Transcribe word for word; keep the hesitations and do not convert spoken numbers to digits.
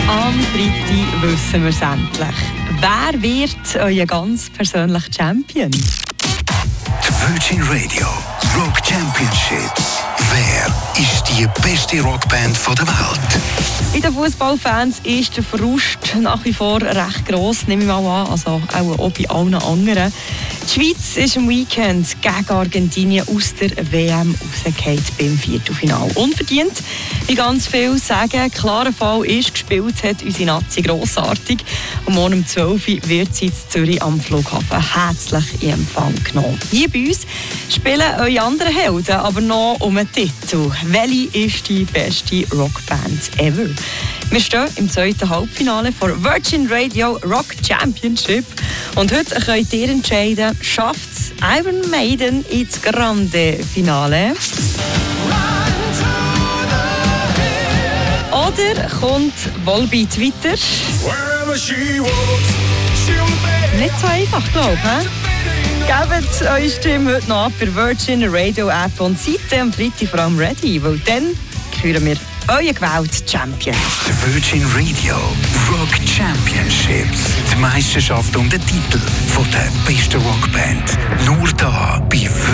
Am Freitag wissen wir es endlich. Wer wird euer ganz persönlicher Champion? Die Virgin Radio Rock Championships. Wer ist die beste Rockband der Welt? Bei den Fußballfans ist der Frust nach wie vor recht gross, nehme ich mal an, also auch, auch bei allen anderen. Die Schweiz ist am Weekend gegen Argentinien aus der W M rausgefallen beim Viertelfinale. Unverdient, wie ganz viele sagen. Klarer Fall ist, gespielt hat unsere Nazi grossartig. Und morgen um zwölf Uhr wird sie in Zürich am Flughafen herzlich in Empfang genommen. Hier bei uns spielen eure anderen Helden aber noch um einen Titel. Welche ist die beste Rockband ever? Wir stehen im zweiten Halbfinale vor Virgin Radio Rock Championship. Und heute könnt ihr entscheiden, schafft Iron Maiden ins Grande Finale? Oder kommt Volbeat weiter? Nicht so einfach, glaube ich. Gebt eure Stimme heute noch ab bei Virgin Radio App und seid am Freitag vor allem ready, weil dann küren wir euren gewählten Champion. Die Virgin Radio Rock Championships. Die Meisterschaft um den Titel von der besten Rockband. Nur da bei